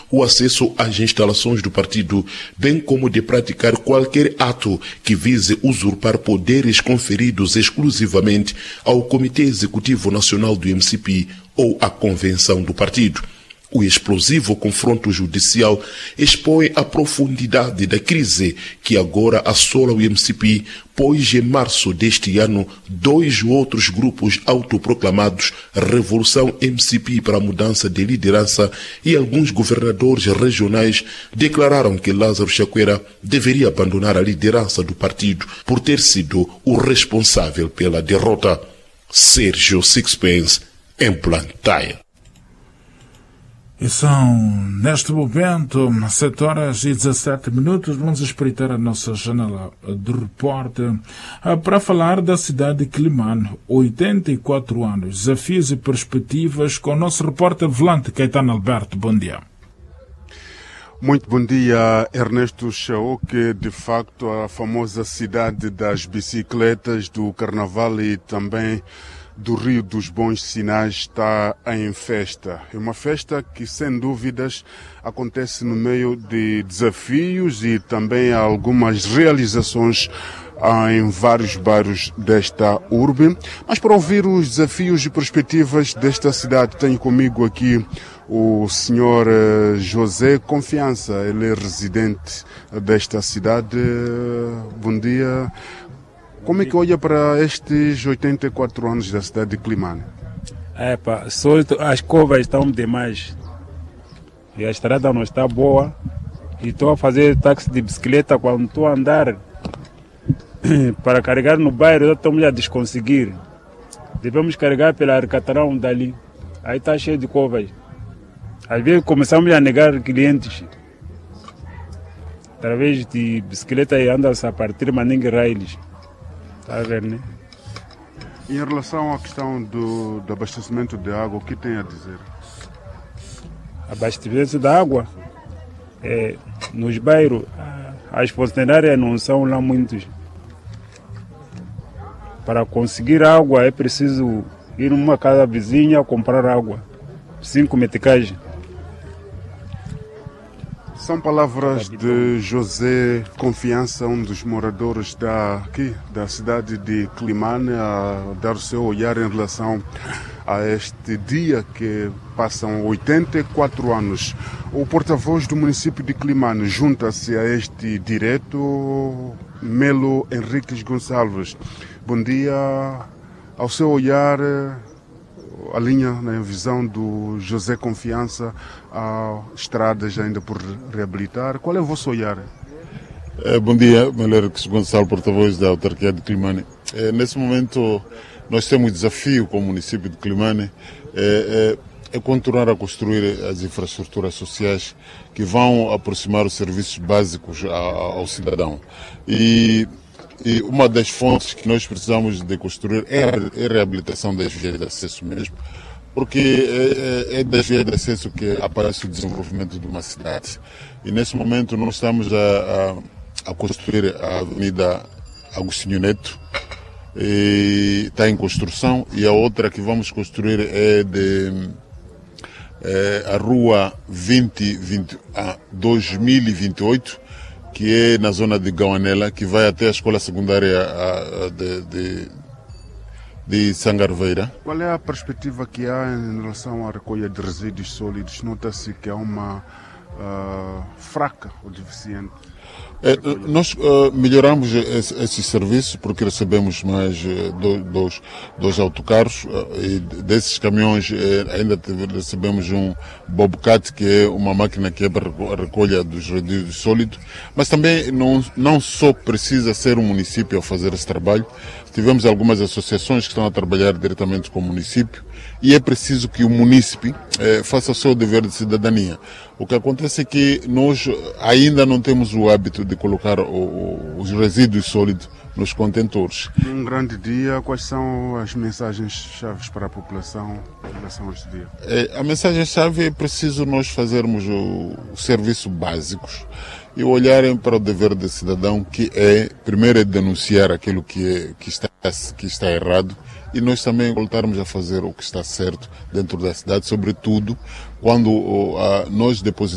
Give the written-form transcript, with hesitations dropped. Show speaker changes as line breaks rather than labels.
o acesso às instalações do partido, bem como de praticar qualquer ato que vise usurpar poderes conferidos exclusivamente ao Comitê Executivo Nacional do MCP ou à convenção do partido. O explosivo confronto judicial expõe a profundidade da crise que agora assola o MCP, pois em março deste ano, 2 outros grupos autoproclamados Revolução MCP para a Mudança de Liderança e alguns governadores regionais declararam que Lázaro Chakwera deveria abandonar a liderança do partido por ter sido o responsável pela derrota. Sérgio Sixpence, em Blantyre.
E são, neste momento, 7h17. Vamos espreitar a nossa janela de repórter para falar da cidade de Quelimane. 84 anos, desafios e perspectivas, com o nosso repórter volante Caetano Alberto. Bom dia.
Muito bom dia, Ernesto Chaoque. De facto, a famosa cidade das bicicletas, do carnaval e também do Rio dos Bons Sinais está em festa. É uma festa que, sem dúvidas, acontece no meio de desafios e também algumas realizações em vários bairros desta urbe. Mas para ouvir os desafios e perspectivas desta cidade, tenho comigo aqui o senhor José Confiança. Ele é residente desta cidade. Bom dia. Como é que olha para estes 84 anos da cidade de Quelimane?
As curvas estão demais. E a estrada não está boa. E estou a fazer táxi de bicicleta quando estou a andar. Para carregar no bairro, já estamos a desconseguir. Devemos carregar pela Arcatarão dali. Aí está cheio de curvas. Às vezes começamos a negar clientes. Através de bicicleta e anda-se a partir Maningue Railes. Está a ver, né?
Em relação à questão do abastecimento de água, o que tem a dizer?
Abastecimento da água? Nos bairros, as funcionárias não são lá muitos. Para conseguir água é preciso ir numa casa vizinha comprar água. 5 meticais.
São palavras de José Confiança, um dos moradores da cidade de Quelimane, a dar o seu olhar em relação a este dia que passam 84 anos. O porta-voz do município de Quelimane junta-se a este direto, Melo Henriques Gonçalves. Bom dia. Ao seu olhar, a linha, na visão do José Confiança, há estradas ainda por reabilitar. Qual é o vosso olhar?
Bom dia, Melo Henriques Gonçalves, porta-voz da autarquia de Quelimane. Nesse momento, nós temos desafio com o município de Quelimane, é continuar a construir as infraestruturas sociais que vão aproximar os serviços básicos ao cidadão. E uma das fontes que nós precisamos de construir é a reabilitação das vias de acesso mesmo, porque é das vias de acesso que aparece o desenvolvimento de uma cidade. E nesse momento nós estamos a construir a Avenida Agostinho Neto, e está em construção, e a outra que vamos construir é a Rua 2028, que é na zona de Gauanela, que vai até a escola secundária de Sangarveira.
Qual é a perspectiva que há em relação à recolha de resíduos sólidos? Nota-se que há uma fraca ou deficiente.
Nós melhoramos esse serviço porque recebemos mais dois autocarros, e desses caminhões ainda recebemos um Bobcat, que é uma máquina que é para a recolha dos resíduos sólidos, mas também não só precisa ser um município a fazer esse trabalho. Tivemos algumas associações que estão a trabalhar diretamente com o município, e é preciso que o munícipe faça o seu dever de cidadania. O que acontece é que nós ainda não temos o hábito de colocar os resíduos sólidos nos contentores.
Um grande dia, quais são as mensagens-chave para a população em relação a este dia?
A mensagem-chave é preciso nós fazermos os serviços básicos e olharem para o dever do cidadão, que primeiro é denunciar aquilo que está errado, e nós também voltarmos a fazer o que está certo dentro da cidade, sobretudo quando nós depositamos